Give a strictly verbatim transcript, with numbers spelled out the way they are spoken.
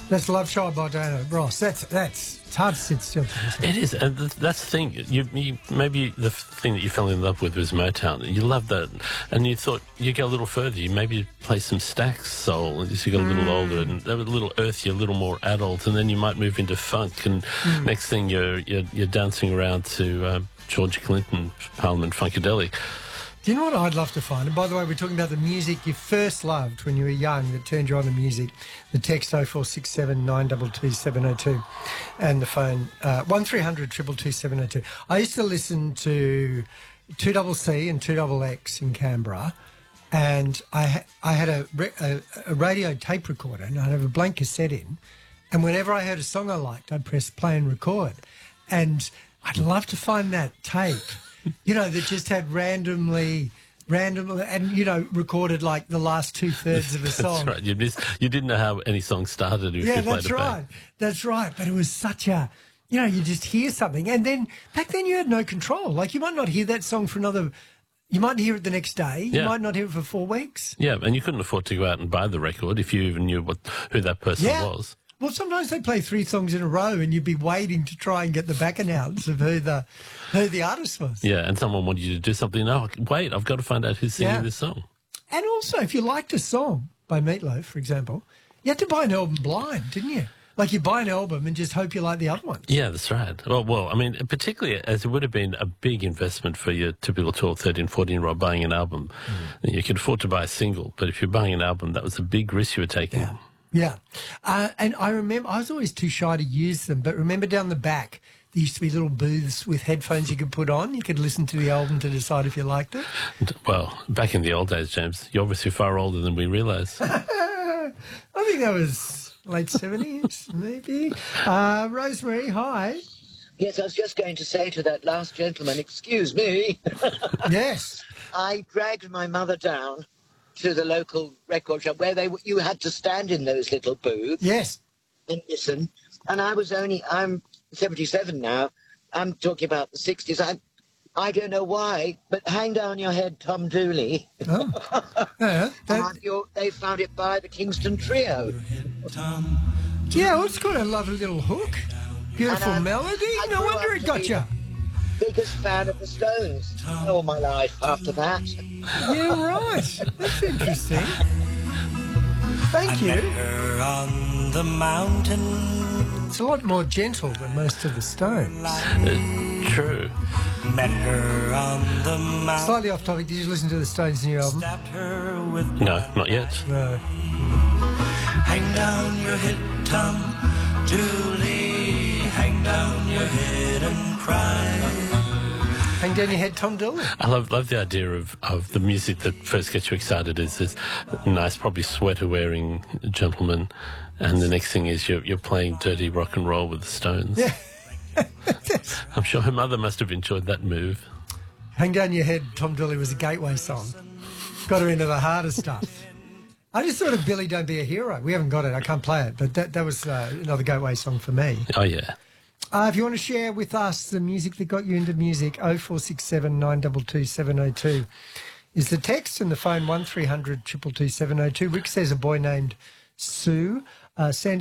That's Love Child by Diana Ross. That's that's it's hard to sit still to this. It is, and th- that's the thing. You, you maybe the thing that you fell in love with was Motown. You loved that, and you thought you go a little further. You maybe play some Stax soul as you got a little mm. older, and they were a little earthy, a little more adult, and then you might move into funk. And mm. next thing you're you're, you're dancing around to uh, George Clinton, Parliament Funkadelic. Do you know what I'd love to find? And by the way, we're talking about the music you first loved when you were young that turned you on to music. The text oh four six seven, nine two two, seven oh two and the phone uh, one three hundred, two two two, seven oh two. I used to listen to two C C and two X X in Canberra, and I, ha- I had a, re- a, a radio tape recorder, and I'd have a blank cassette in, and whenever I heard a song I liked, I'd press play and record. And I'd love to find that tape. You know, that just had randomly, randomly, and, you know, recorded like the last two thirds of a song. That's right. You, missed, you didn't know how any song started if yeah, you played that's it back. right. That's right. But it was such a, you know, you just hear something. And then back then you had no control. Like you might not hear that song for another, you might hear it the next day. You yeah. might not hear it for four weeks. Yeah, and you couldn't afford to go out and buy the record if you even knew what who that person yeah. was. Well, sometimes they play three songs in a row and you'd be waiting to try and get the back announce of who the who the artist was. Yeah, and someone wanted you to do something. No, wait, I've got to find out who's singing yeah. this song. And also, if you liked a song by Meatloaf, for example, you had to buy an album blind, didn't you? Like you buy an album and just hope you like the other ones. Yeah, that's right. Well, well, I mean, particularly as it would have been a big investment for your typical twelve, thirteen, fourteen-year-old buying an album. Mm. You could afford to buy a single, but if you're buying an album, that was a big risk you were taking. Yeah. Yeah. Uh, and I remember, I was always too shy to use them, but remember down the back, there used to be little booths with headphones you could put on. You could listen to the album to decide if you liked it. Well, back in the old days, James, you're obviously far older than we realise. I think that was late seventies, maybe. Uh, Rosemary, hi. Yes, I was just going to say to that last gentleman, excuse me. Yes. I dragged my mother down to the local record shop where they you had to stand in those little booths. Yes. And listen. And I was only, I'm seventy-seven now. I'm talking about the sixties. I, I don't know why, but Hang Down Your Head, Tom Dooley. Oh. Yeah, that... They found it by the Kingston Trio. Yeah, well, it's got a lovely little hook. Beautiful I, melody. I no wonder it got you. Biggest fan of the Stones all my life after that. Yeah, right. That's interesting. Thank you. I met her on the mountain. It's a lot more gentle than most of the Stones. Uh, true. Met her on the mountain. Slightly off topic. Did you listen to the Stones' new album? Her with no, not yet. No. Hang down your head, Tom Dooley. Hang down your head and cry. Hang down your head, Tom Dooley. I love love the idea of, of the music that first gets you excited is this nice, probably sweater-wearing gentleman, and the next thing is you're, you're playing dirty rock and roll with the Stones. Yeah. I'm sure her mother must have enjoyed that move. Hang Down Your Head, Tom Dooley was a gateway song. Got her into the harder stuff. I just thought of Billy Don't Be a Hero. We haven't got it. I can't play it, but that, that was uh, another gateway song for me. Oh, yeah. Uh, if you want to share with us the music that got you into music, oh four six seven, nine two two, seven oh two is the text, and the phone one three hundred, two two two, seven oh two. Rick says a boy named Sue. Uh, Sandy